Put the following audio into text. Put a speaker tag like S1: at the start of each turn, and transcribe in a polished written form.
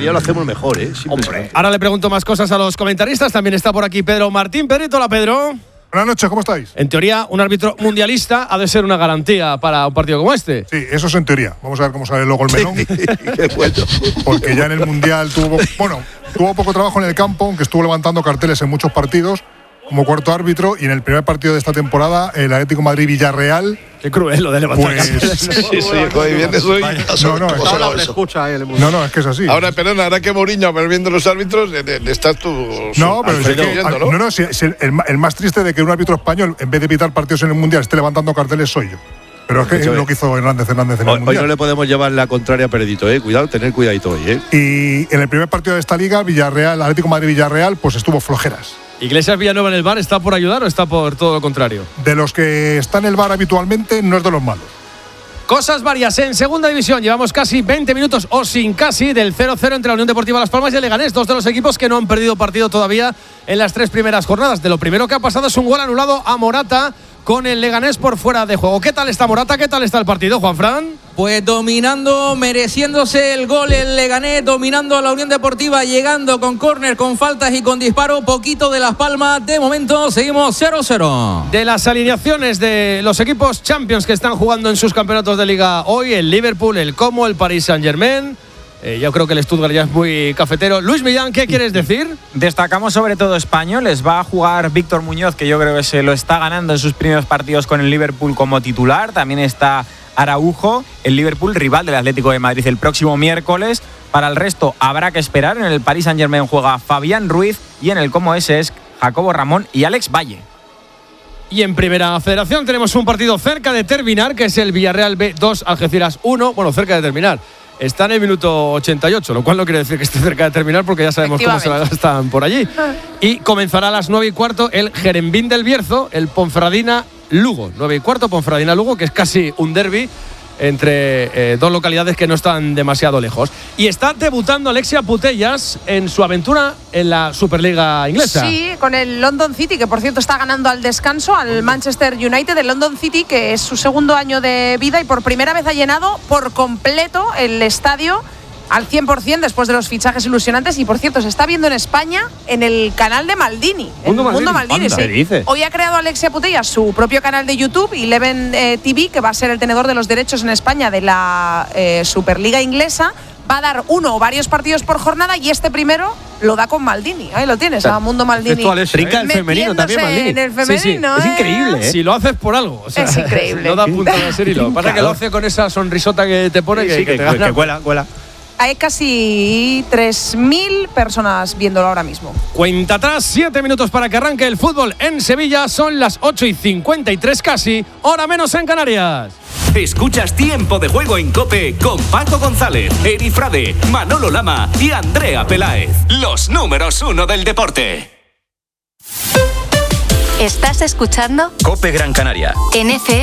S1: día lo hacemos mejor,
S2: Hombre. Ahora le pregunto más cosas a los comentaristas. También está por aquí Pedro Martín. Pedrito, hola Pedro.
S3: Buenas noches, ¿cómo estáis?
S2: En teoría, un árbitro mundialista ha de ser una garantía para un partido como este.
S3: Sí, eso es en teoría. Vamos a ver cómo sale luego el melón.
S1: Qué bueno.
S3: Porque ya en el Mundial tuvo poco trabajo en el campo, aunque estuvo levantando carteles en muchos partidos como cuarto árbitro, y en el primer partido de esta temporada, el Atlético Madrid-Villarreal.
S2: Qué cruel lo de levantar carteles.
S3: No, es que es así.
S4: Ahora, perdona, ahora que Mourinho va viendo los árbitros, estás tú.
S3: No, pero el más triste de que un árbitro español, en vez de pitar partidos en el Mundial, esté levantando carteles, soy yo. Pero es que es lo que hizo Hernández en el Mundial.
S1: Hoy no le podemos llevar la contraria a Peredito, Cuidado, tener cuidadito hoy,
S3: Y en el primer partido de esta liga, Villarreal, Atlético Madrid-Villarreal, pues estuvo flojeras.
S2: ¿Iglesias Villanueva en el VAR está por ayudar o está por todo lo contrario?
S3: De los que está en el VAR habitualmente, no es de los malos.
S2: Cosas varias en segunda división. Llevamos casi 20 minutos o sin casi del 0-0 entre la Unión Deportiva Las Palmas y el Leganés. Dos de los equipos que no han perdido partido todavía en las 3 primeras jornadas. De lo primero que ha pasado es un gol anulado a Morata con el Leganés por fuera de juego. ¿Qué tal está Morata? ¿Qué tal está el partido, Juanfran?
S5: Pues dominando, mereciéndose el gol el Leganés, dominando a la Unión Deportiva, llegando con córner, con faltas y con disparo, poquito de Las Palmas. De momento seguimos 0-0.
S2: De las alineaciones de los equipos Champions que están jugando en sus campeonatos de liga hoy, el Liverpool, el Como, el Paris Saint-Germain. Yo creo que el Stuttgart ya es muy cafetero. Luis Millán, ¿qué quieres decir?
S6: Destacamos sobre todo españoles. Va a jugar Víctor Muñoz, que yo creo que se lo está ganando en sus primeros partidos con el Liverpool como titular. También está Araujo, el Liverpool rival del Atlético de Madrid el próximo miércoles. Para el resto habrá que esperar. En el Paris Saint-Germain juega Fabián Ruiz y en el Como es Jacobo Ramón y Alex Valle.
S2: Y en Primera Federación tenemos un partido cerca de terminar, que es el Villarreal B2, Algeciras 1. Bueno, cerca de terminar. Está en el minuto 88, lo cual no quiere decir que esté cerca de terminar, porque ya sabemos cómo se la gastan por allí. Y comenzará a las 9:15 el Jerembín del Bierzo, el Ponferradina-Lugo. 9:15, Ponferradina-Lugo, que es casi un derbi entre dos localidades que no están demasiado lejos. Y está debutando Alexia Putellas en su aventura en la Superliga inglesa.
S7: Sí, con el London City, que por cierto está ganando al descanso al Manchester United. El London City, que es su segundo año de vida y por primera vez ha llenado por completo el estadio al 100% después de los fichajes ilusionantes. Y por cierto, se está viendo en España en el canal de Maldini. Mundo Maldini, sí. Hoy ha creado Alexia Putellas su propio canal de YouTube, Eleven TV, que va a ser el tenedor de los derechos en España de la Superliga inglesa. Va a dar uno o varios partidos por jornada y este primero lo da con Maldini. Ahí lo tienes, a Mundo Maldini.
S2: Rica el femenino también, Maldini.
S7: En el femenino,
S2: Es increíble, Si lo haces por algo. O sea,
S7: es increíble.
S2: No da punto de ser hilo. Pasa que lo hace con esa sonrisota que te pone, que te gana.
S6: Que cuela.
S7: Hay casi 3.000 personas viéndolo ahora mismo.
S2: Cuenta atrás, 7 minutos para que arranque el fútbol en Sevilla. Son las 8:53 casi, hora menos en Canarias.
S8: Escuchas Tiempo de Juego en COPE con Paco González, Eri Frade, Manolo Lama y Andrea Peláez. Los números 1 del deporte.
S9: ¿Estás escuchando?
S8: COPE Gran Canaria.
S9: En FM.